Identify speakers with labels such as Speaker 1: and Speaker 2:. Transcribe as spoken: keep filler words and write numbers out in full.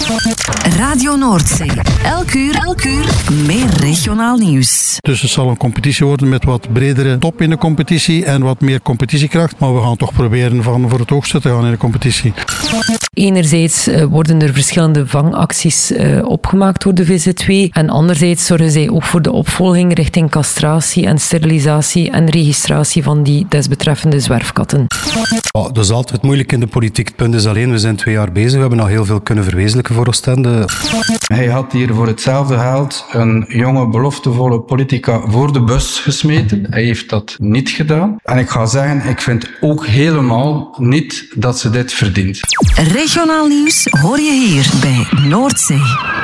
Speaker 1: Radio Noordzee. Elk uur, elk uur meer regionaal nieuws.
Speaker 2: Dus het zal een competitie worden met wat bredere top in de competitie en wat meer competitiekracht. Maar we gaan toch proberen van voor het hoogste te gaan in de competitie.
Speaker 3: Enerzijds worden er verschillende vangacties uh, opgemaakt door de V Z W. En anderzijds zorgen zij ook voor de opvolging richting castratie en sterilisatie en registratie van die desbetreffende zwerfkatten.
Speaker 4: Ja, dat is altijd moeilijk in de politiek. Het punt is alleen, we zijn twee jaar bezig. We hebben al heel veel kunnen verwezenlijken voor Oostende.
Speaker 5: Hij had hier voor hetzelfde geld een jonge, beloftevolle politica voor de bus gesmeten. Hij heeft dat niet gedaan. En ik ga zeggen, ik vind ook helemaal niet dat ze dit verdient.
Speaker 1: Regionaal nieuws hoor je hier bij Noordzee.